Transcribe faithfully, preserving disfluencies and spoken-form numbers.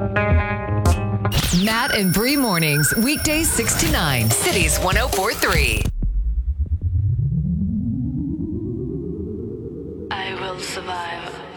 Matt and Bree mornings, weekdays six to nine, Cities one oh four point three. I will survive.